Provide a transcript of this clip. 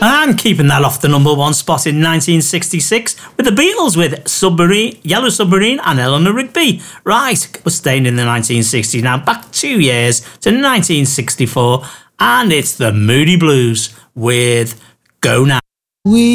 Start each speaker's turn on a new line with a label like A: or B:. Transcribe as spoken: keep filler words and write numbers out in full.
A: And keeping that off the number one spot in nineteen sixty-six with the Beatles with Submarine, Yellow Submarine and Eleanor Rigby. Right, we're staying in the nineteen sixties now, back two years to nineteen sixty-four, and it's the Moody Blues with Go Now.
B: We